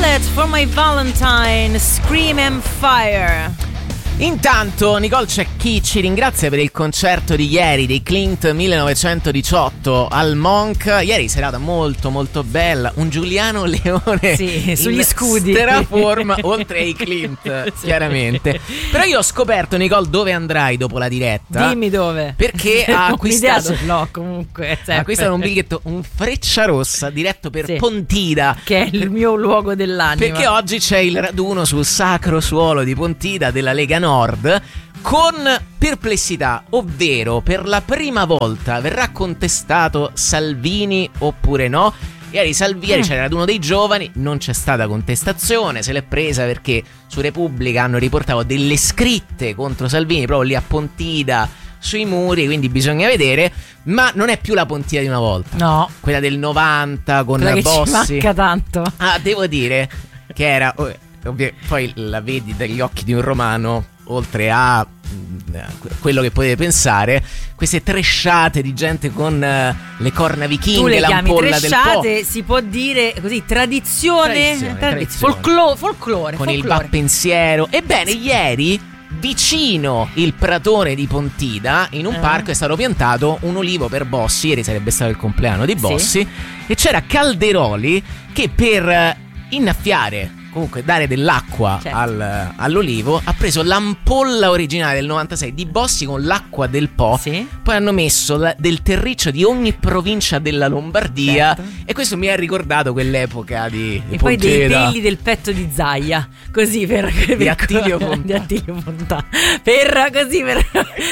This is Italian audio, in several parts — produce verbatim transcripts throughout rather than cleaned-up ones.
Bullet for My Valentine, Scream and Fire. Intanto Nicole c'è chi ci ringrazia per il concerto di ieri dei Clint millenovecentodiciotto al Monk. Ieri serata molto molto bella, un Giuliano Leone sì, sugli scudi straforma oltre ai Clint sì. Chiaramente. Però io ho scoperto, Nicole, dove andrai dopo la diretta. Dimmi dove. Perché ha acquistato no comunque ha acquistato un biglietto, un Frecciarossa diretto per sì. Pontida, che è il per... mio luogo dell'anima, perché oggi c'è il raduno sul sacro suolo di Pontida della Lega Nord con perplessità, ovvero per la prima volta verrà contestato Salvini oppure no. Ieri Salvini, mm. c'era uno dei giovani, non c'è stata contestazione, se l'è presa perché su Repubblica hanno riportato delle scritte contro Salvini proprio lì a Pontida sui muri, quindi bisogna vedere. Ma non è più la Pontida di una volta, no, quella del novanta con quella Bossi. Ci manca tanto. Ah, devo dire che era ovvio, poi la vedi dagli occhi di un romano, oltre a quello che potete pensare, queste tresciate di gente con uh, le corna vichinghe, tu le l'ampolla chiami tresciate, del po'. Si può dire così, tradizione, tradizione, tradizione. Folclo- folklore con folklore. Il Vappensiero. Ebbene, ieri vicino il pratone di Pontida, in un eh. parco, è stato piantato un ulivo per Bossi. Ieri sarebbe stato il compleanno di Bossi, sì. E c'era Calderoli che per innaffiare, comunque dare dell'acqua, certo, al, all'olivo, ha preso l'ampolla originale del novantasei di Bossi con l'acqua del Po, sì. Poi hanno messo la, del terriccio di ogni provincia della Lombardia, certo. E questo mi ha ricordato quell'epoca di, di e Pontida. Poi dei peli del petto di Zaia, così per, per di Attilio Fontana, di Attilio Fontana, per così per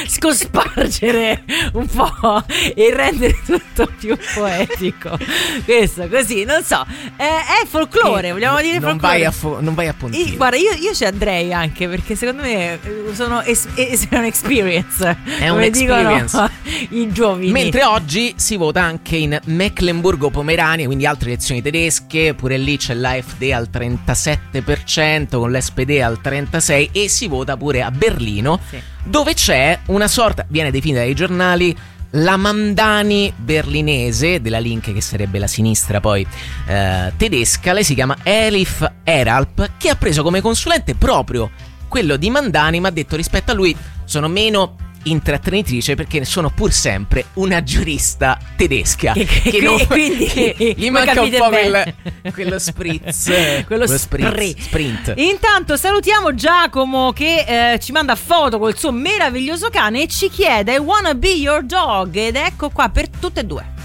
scospargere un po' e rendere tutto più poetico. Questo così, non so, è, è folklore, vogliamo dire non folklore. Vai a fo- non vai a Pontida. Io, guarda, io, io ci andrei anche perché secondo me sono es- es- un experience. È un experience i giovani. Mentre oggi si vota anche in Mecklenburgo-Pomerania, quindi altre elezioni tedesche. Pure lì c'è l'A F D al trentasette per cento, con l'S P D al trentasei per cento, e si vota pure a Berlino, sì, dove c'è una sorta, viene definita dai giornali, la Mandani berlinese della Link, che sarebbe la sinistra poi eh, tedesca. Lei si chiama Elif Eralp, che ha preso come consulente proprio quello di Mandani, ma ha detto: rispetto a lui sono meno intrattenitrice perché sono pur sempre una giurista tedesca, che, che, che non, quindi che gli manca un po' quel, quello spritz, quello, quello spritz, sprint. Intanto salutiamo Giacomo che eh, ci manda foto col suo meraviglioso cane e ci chiede I wanna be your dog, ed ecco qua per tutte e due.